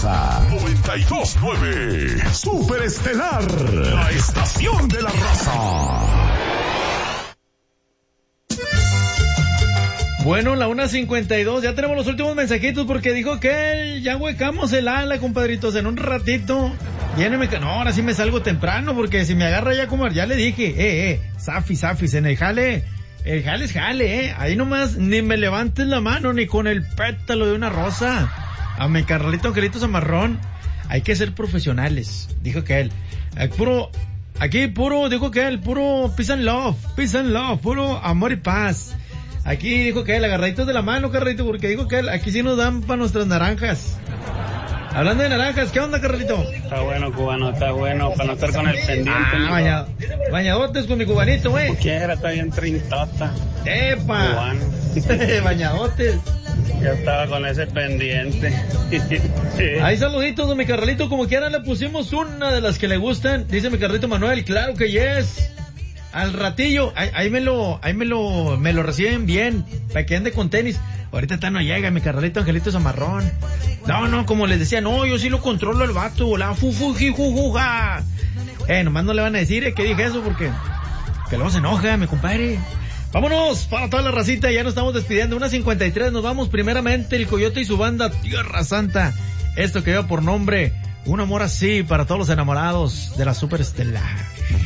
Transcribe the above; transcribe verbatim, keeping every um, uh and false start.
Raza. noventa y dos punto nueve. Super Estelar. La estación de la raza. Bueno, la una cincuenta y dos, ya tenemos los últimos mensajitos porque dijo que ya huecamos el ala, compadritos, en un ratito. Viene, no, ahora sí me salgo temprano porque si me agarra ya como, ya le dije, eh, eh, Safi, Safi, en el jale, el jale es jale, eh, ahí nomás ni me levantes la mano ni con el pétalo de una rosa. A mi Carlito Angelito Zamarrón, hay que ser profesionales, dijo que él, eh, puro, aquí puro, dijo que él, puro peace and love, peace and love, puro amor y paz. Aquí dijo que él, agarraditos de la mano, Carlito, porque dijo que él, aquí sí nos dan para nuestras naranjas. Hablando de naranjas, ¿qué onda, Carlito? Está bueno, cubano, está bueno, para no estar con el pendiente. Ah, baña, bañadotes con mi cubanito, güey. Como quiera, está bien trintota. ¡Epa! Cubano. Bañadotes. Ya estaba con ese pendiente. Hay saluditos de mi Carlito, como quiera le pusimos una de las que le gustan. Dice mi Carlito Manuel, claro que yes. Al ratillo, ahí, ahí me lo, ahí me lo, me lo reciben bien, para que ande con tenis. Ahorita está no llega, mi Carlito Angelito Zamarrón. No, no, como les decía, no, yo sí lo controlo el vato, la fufuji jujuja. Eh, nomás no le van a decir eh, que dije eso porque, que luego se enoja, mi compadre. Vámonos, para toda la racita, ya nos estamos despidiendo, una cincuenta y tres, nos vamos primeramente, el Coyote y su banda Tierra Santa. Esto que lleva por nombre, Un Amor Así, para todos los enamorados de la Super Estelar.